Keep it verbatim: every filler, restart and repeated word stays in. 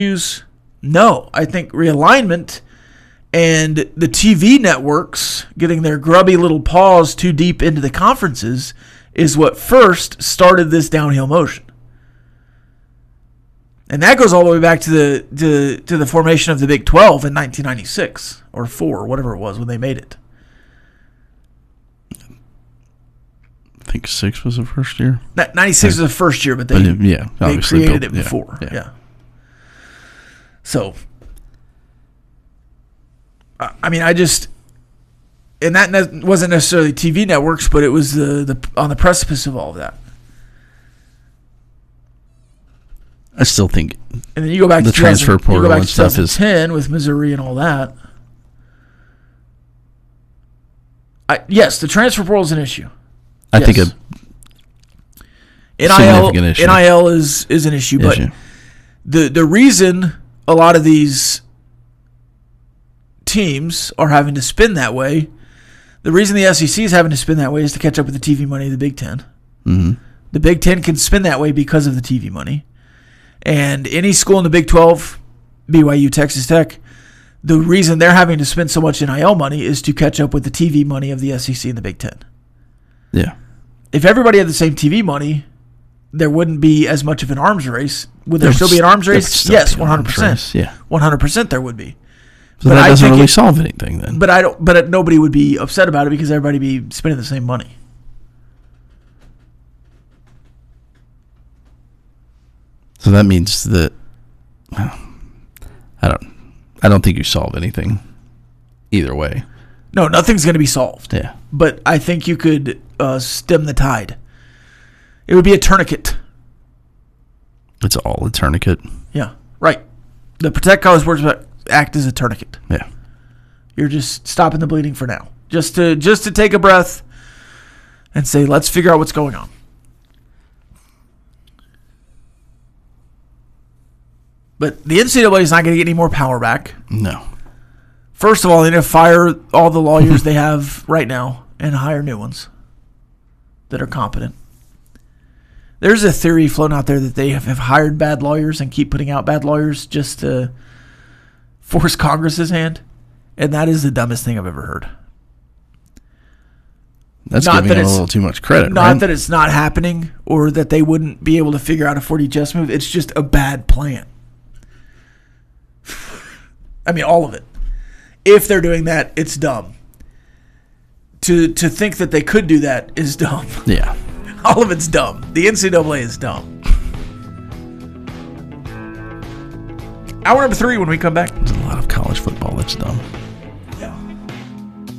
No, I think realignment and the T V networks getting their grubby little paws too deep into the conferences is what first started this downhill motion. And that goes all the way back to the to, to the formation of the Big twelve in nineteen ninety-six or four, whatever it was when they made it. I think six was the first year. ninety-six was the first year, but they, but yeah, they created built, it before. Yeah, yeah. yeah. So, I mean, I just, and that ne- wasn't necessarily T V networks, but it was the, the on the precipice of all of that. I still think, and then you go back the to transfer portal you go back and to stuff is ten with Missouri and all that. I, yes, the transfer portal is an issue. I yes. think a N I L significant issue. N I L is is an issue, but issue. the the reason a lot of these teams are having to spin that way, the reason the S E C is having to spin that way is to catch up with the T V money of the Big Ten. Mm-hmm. The Big Ten can spin that way because of the T V money. And any school in the Big twelve, B Y U, Texas Tech, the reason they're having to spend so much N I L money is to catch up with the T V money of the S E C and the Big Ten. Yeah. If everybody had the same T V money, there wouldn't be as much of an arms race. Would there, there still would be an arms st- race? Yes, one hundred percent. Race, yeah. one hundred percent there would be. So but that I doesn't think really it, solve anything then. But I don't. But nobody would be upset about it because everybody would be spending the same money. So that means that I don't. I don't think you solve anything either way. No, nothing's going to be solved. Yeah. But I think you could uh, stem the tide. It would be a tourniquet. It's all a tourniquet. Yeah, right. The Protect College Sports Act is a tourniquet. Yeah. You're just stopping the bleeding for now. Just to just to take a breath and say, let's figure out what's going on. But the N C double A is not going to get any more power back. No. First of all, they need to fire all the lawyers they have right now and hire new ones that are competent. There's a theory floating out there that they have, have hired bad lawyers and keep putting out bad lawyers just to force Congress's hand. And that is the dumbest thing I've ever heard. That's not giving that them a it's, little too much credit, Not right? that it's not happening or that they wouldn't be able to figure out a forty chess move. It's just a bad plan. I mean, all of it. If they're doing that, it's dumb. To to think that they could do that is dumb. Yeah. All of it's dumb. The N C double A is dumb. Hour number three when we come back. There's a lot of college football that's dumb.